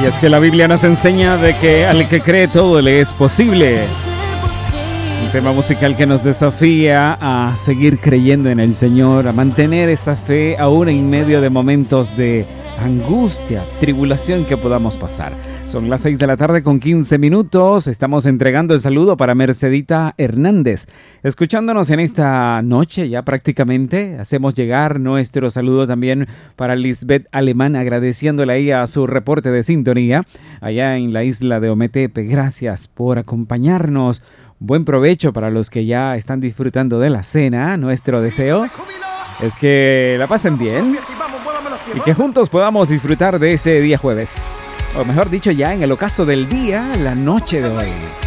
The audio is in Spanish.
Y es que la Biblia nos enseña de que al que cree todo le es posible. Un tema musical que nos desafía a seguir creyendo en el Señor, a mantener esa fe aún en medio de momentos de angustia, tribulación que podamos pasar. Son las 6 de la tarde con 15 minutos. Estamos entregando el saludo para Mercedita Hernández. Escuchándonos en esta noche ya prácticamente, hacemos llegar nuestro saludo también para Lisbeth Alemán, agradeciéndole ahí a su reporte de sintonía allá en la isla de Ometepe. Gracias por acompañarnos. Buen provecho para los que ya están disfrutando de la cena. Nuestro deseo es que la pasen bien y que juntos podamos disfrutar de este día jueves. O mejor dicho, ya en el ocaso del día, la noche de hoy.